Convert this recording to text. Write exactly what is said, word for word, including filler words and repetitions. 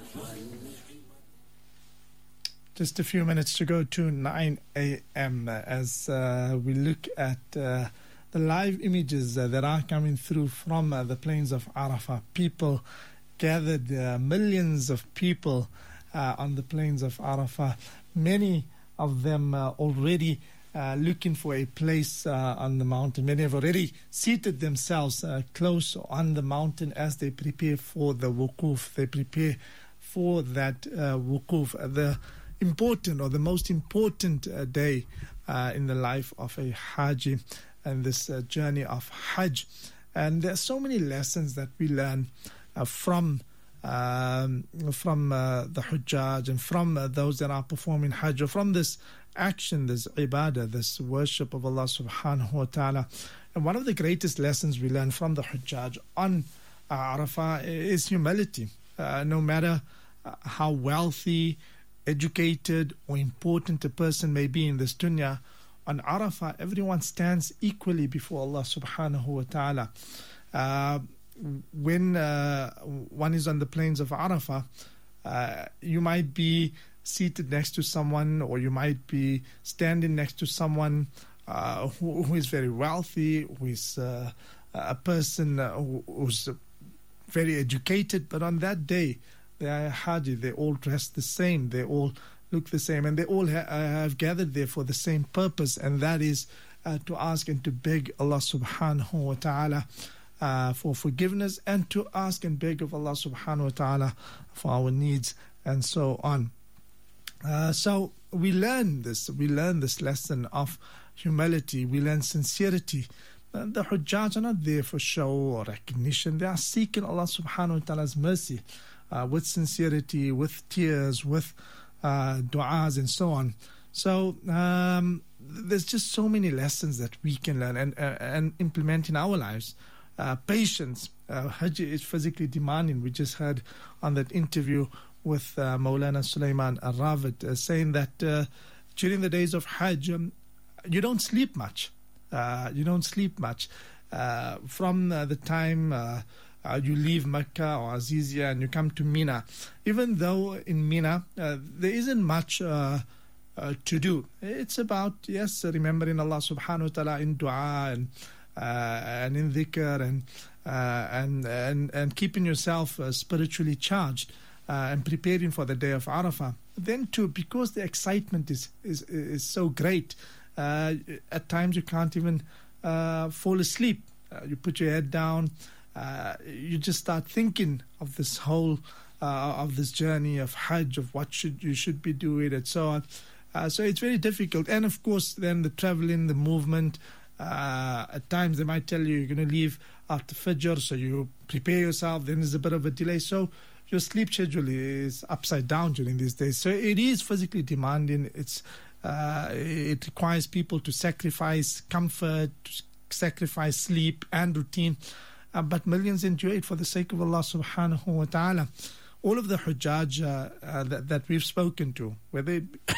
Just a few minutes to go to nine a.m. as uh, we look at uh, the live images uh, that are coming through from uh, the plains of Arafah. People gathered, uh, millions of people uh, on the plains of Arafah. Many of them uh, already uh, looking for a place uh, on the mountain. Many have already seated themselves uh, close on the mountain as they prepare for the wukuf. They prepare for that uh, wukuf. The important or the most important uh, day uh, in the life of a Haji and this uh, journey of Hajj. And there are so many lessons that we learn uh, from um, from uh, the Hujjaj and from uh, those that are performing Hajj, or from this action, this ibadah, this worship of Allah subhanahu wa ta'ala. And one of the greatest lessons we learn from the Hujjaj on uh, Arafah is humility. Uh, no matter uh, how wealthy, educated or important a person may be in this dunya, on Arafah everyone stands equally before Allah subhanahu wa ta'ala. Uh, when uh, one is on the plains of Arafah, uh, you might be seated next to someone, or you might be standing next to someone uh, who, who is very wealthy, who is uh, a person uh, who, who's very educated, but on that day they are Haji, they all dress the same, they all look the same, and they all ha- have gathered there for the same purpose, and that is uh, to ask and to beg Allah subhanahu wa ta'ala uh, for forgiveness, and to ask and beg of Allah subhanahu wa ta'ala for our needs, and so on. Uh, so we learn this, we learn this lesson of humility, we learn sincerity. Uh, the Hujjaj are not there for show or recognition, they are seeking Allah subhanahu wa ta'ala's mercy. Uh, with sincerity, with tears, with uh, du'as and so on. So um, there's just so many lessons that we can learn and uh, and implement in our lives. Uh, patience. Uh, Hajj is physically demanding. We just heard on that interview with uh, Maulana Sulaiman Al-Ravid uh, saying that uh, during the days of Hajj, um, you don't sleep much. Uh, you don't sleep much. Uh, from uh, the time Uh, Uh, you leave Mecca or Azizia and you come to Mina. Even though in Mina uh, there isn't much uh, uh, to do. It's about, yes, remembering Allah subhanahu wa ta'ala in dua and uh, and in dhikr and, uh, and and and keeping yourself uh, spiritually charged uh, and preparing for the day of Arafah. Then too, because the excitement is is, is so great, uh, at times you can't even uh, fall asleep. Uh, you put your head down. Uh, you just start thinking of this whole, uh, of this journey of Hajj, of what should you should be doing and so on. Uh, so it's very difficult. And of course, then the traveling, the movement, uh, at times they might tell you you're going to leave after Fajr, so you prepare yourself, then there's a bit of a delay. So your sleep schedule is upside down during these days. So it is physically demanding. It's uh, it requires people to sacrifice comfort, to sacrifice sleep and routine. Uh, but millions enjoy it for the sake of Allah subhanahu wa ta'ala. All of the Hujjaj uh, uh, that, that we've spoken to, whether it